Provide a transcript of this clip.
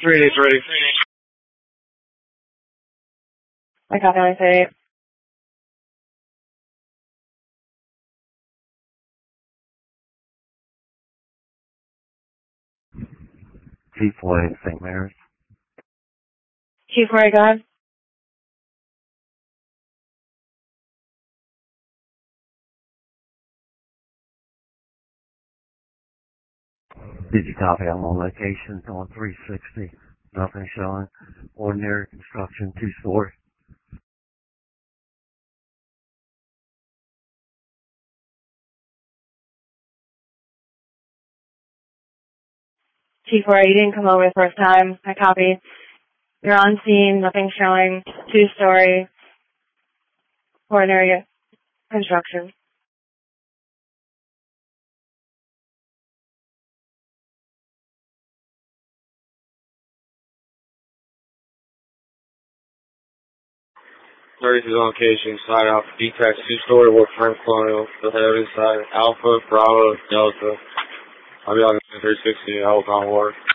3 days ready. I copy my say. Chief Way, St. Mary's. Chief, where you going? Did you copy? I'm on location on 360. Nothing showing. Ordinary construction, 2-story. Chief, where you didn't come over the first time. I copy. You're on scene, nothing showing. 2-story. Ordinary construction. Is on location, side out, detached 2-story wood frame colonial, the head inside, Alpha, Bravo, Delta. I'll be on 360, I hope on work.